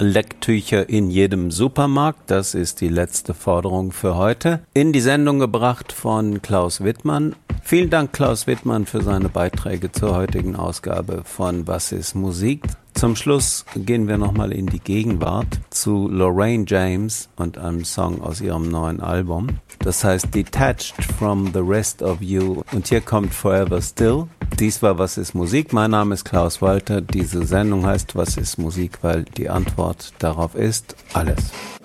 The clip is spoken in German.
Lecktücher in jedem Supermarkt. Das ist die letzte Forderung für heute. In die Sendung gebracht von Klaus Wittmann. Vielen Dank, Klaus Wittmann, für seine Beiträge zur heutigen Ausgabe von Was ist Musik? Zum Schluss gehen wir nochmal in die Gegenwart zu Lorraine James und einem Song aus ihrem neuen Album. Das heißt Detached from the Rest of You. Und hier kommt Forever Still. Dies war Was ist Musik? Mein Name ist Klaus Walter. Diese Sendung heißt Was ist Musik? Weil die Antwort darauf ist alles.